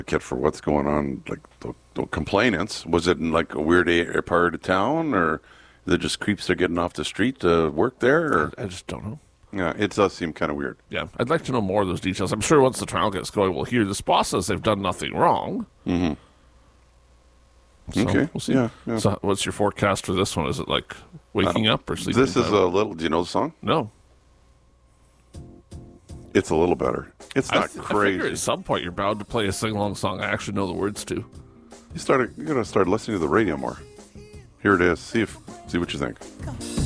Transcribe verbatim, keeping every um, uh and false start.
advocate for what's going on, like the, the complainants. Was it in like a weird a- part of town, or is it just creeps are getting off the street to work there? Or? I, I just don't know. Yeah, it does seem kind of weird. Yeah, I'd like to know more of those details. I'm sure once the trial gets going, we'll hear this boss says they've done nothing wrong. Mm-hmm. So okay. We'll see. Yeah, yeah. So what's your forecast for this one? Is it like waking Uh, up or sleeping? This is time? a little. Do you know the song? No. It's a little better. It's not I, th- I crazy. figure at some point you're bound to play a sing-along song I actually know the words to. You started. You're gonna start listening to the radio more. Here it is. See if. See what you think.